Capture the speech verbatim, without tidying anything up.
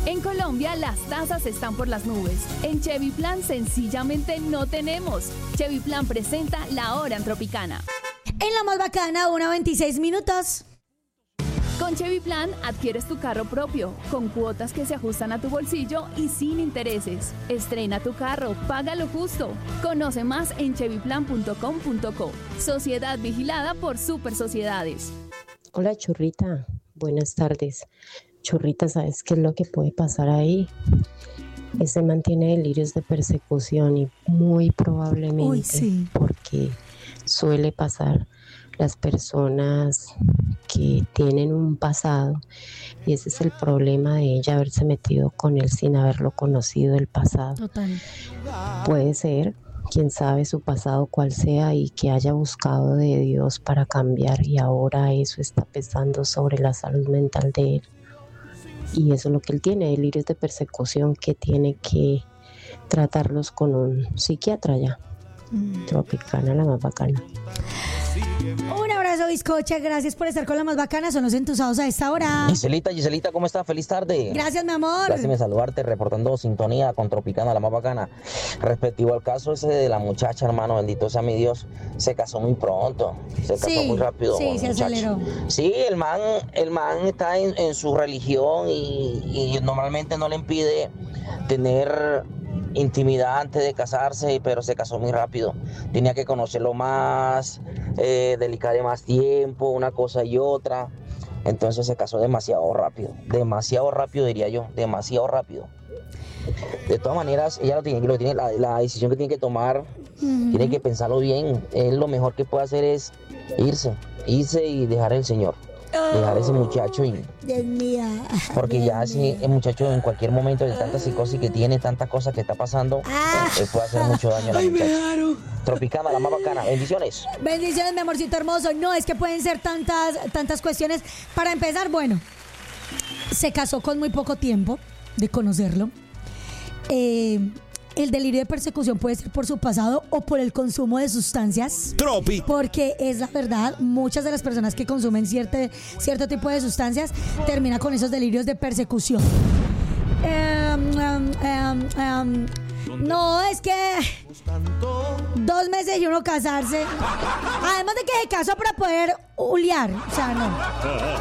En Colombia las tasas están por las nubes. En Chevy Plan sencillamente no tenemos. Chevy Plan presenta La Hora en Tropicana. En la más bacana, una veintiséis minutos. Con Chevy Plan adquieres tu carro propio, con cuotas que se ajustan a tu bolsillo y sin intereses. Estrena tu carro, paga lo justo. Conoce más en chevy plan punto com punto co. Sociedad vigilada por Super Sociedades. Hola, Churrita. Buenas tardes. Churrita, ¿sabes qué es lo que puede pasar ahí? Ese mantiene delirios de persecución y muy probablemente, Uy, sí. porque suele pasar las personas que tienen un pasado, y ese es el problema de ella, haberse metido con él sin haberlo conocido el pasado. Total. Puede ser, quién sabe su pasado cuál sea, y que haya buscado de Dios para cambiar, y ahora eso está pesando sobre la salud mental de él. Y eso es lo que él tiene, delirios de persecución que tiene que tratarlos con un psiquiatra ya. Mm. Tropicana, la más bacana. Un abrazo, bizcocha. Gracias por estar con la más bacana. Son los entusados a esta hora. Giselita, Giselita, ¿cómo estás? Feliz tarde. Gracias, mi amor. Gracias de saludarte, reportando sintonía con Tropicana, la más bacana. Respectivo al caso ese de la muchacha, hermano, bendito sea mi Dios, se casó muy pronto, se casó sí, muy rápido. Sí, se muchacho. aceleró. Sí, el man, el man está en, en su religión y, y normalmente no le impide tener intimidad antes de casarse, pero se casó muy rápido. Tenía que conocerlo más, eh, dedicarle más tiempo, una cosa y otra. Entonces se casó demasiado rápido, demasiado rápido diría yo, demasiado rápido. De todas maneras, ella lo tiene, lo tiene la, la decisión que tiene que tomar, uh-huh. Tiene que pensarlo bien. Él lo mejor que puede hacer es irse, irse y dejar al Señor. Dejar a ese muchacho y Dios mío, porque Dios ya así el muchacho en cualquier momento de tanta psicosis que tiene, tantas cosas que está pasando, ah, él puede hacer mucho daño a la muchacha. Tropicana, la más bacana. Bendiciones. Bendiciones, mi amorcito hermoso. No, es que pueden ser tantas, tantas cuestiones. Para empezar, bueno, se casó con muy poco tiempo de conocerlo. Eh... El delirio de persecución puede ser por su pasado o por el consumo de sustancias. Tropi. Porque es la verdad, muchas de las personas que consumen cierto, cierto tipo de sustancias terminan con esos delirios de persecución. Um, um, um, um, no, es que dos meses y uno casarse. Además de que se casó para poder uliar. O sea, no.